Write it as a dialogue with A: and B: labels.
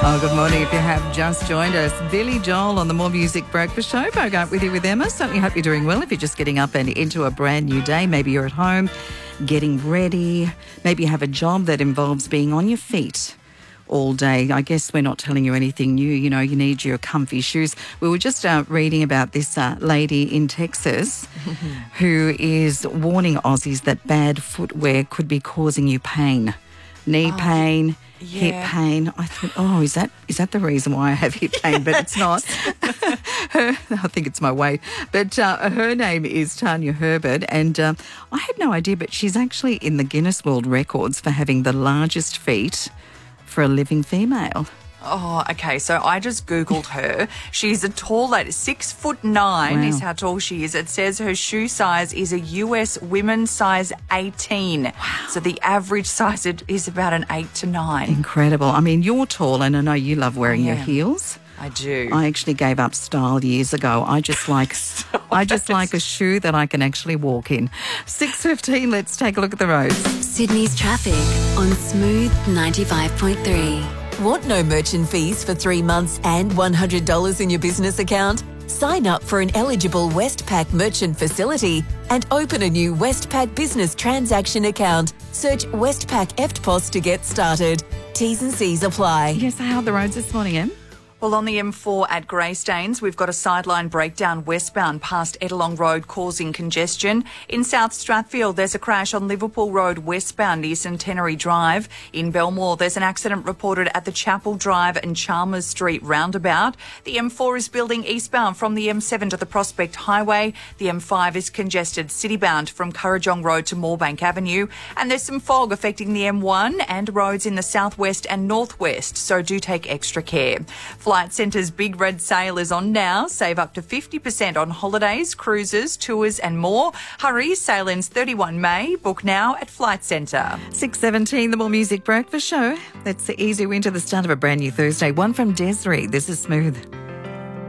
A: Oh, good morning. If you have just joined us, Billy Joel on the More Music Breakfast Show. Bogart with you with Emma. Certainly hope you're doing well. If you're just getting up and into a brand new day, maybe you're at home getting ready. Maybe you have a job that involves being on your feet all day. I guess we're not telling you anything new. You know, you need your comfy shoes. We were just reading about this lady in Texas who is warning Aussies that bad footwear could be causing you pain. Knee pain, hip pain. I thought, is that the reason why I have hip pain? But it's not. I think it's my weight. But her name is Tanya Herbert, and I had no idea, but she's actually in the Guinness World Records for having the largest feet for a living female.
B: Oh, okay. So I just Googled her. She's a tall lady, 6'9" is how tall she is. It says her shoe size is a US women's size 18. Wow. So the average size is about an 8 to 9.
A: Incredible. I mean, you're tall, and I know you love wearing your heels.
B: I do.
A: I actually gave up style years ago. I just like a shoe that I can actually walk in. 6:15. Let's take a look at the roads.
C: Sydney's traffic on Smooth 95.3.
D: Want no merchant fees for 3 months and $100 in your business account? Sign up for an eligible Westpac merchant facility and open a new Westpac business transaction account. Search Westpac EFTPOS to get started. T's and C's apply.
A: Yes, how are the roads this morning, Em?
B: Well, on the M4 at Greystanes, we've got a sideline breakdown westbound past Ettalong Road causing congestion. In South Strathfield, there's a crash on Liverpool Road westbound near Centenary Drive. In Belmore, there's an accident reported at the Chapel Drive and Chalmers Street roundabout. The M4 is building eastbound from the M7 to the Prospect Highway. The M5 is congested citybound from Currajong Road to Moorebank Avenue. And there's some fog affecting the M1 and roads in the southwest and northwest, so do take extra care. Flight Centre's Big Red Sale is on now. Save up to 50% on holidays, cruises, tours and more. Hurry, sale ends 31 May. Book now at Flight Centre.
A: 6:17, the More Music Breakfast Show. That's the easy win to the start of a brand new Thursday. One from Desiree. This is Smooth.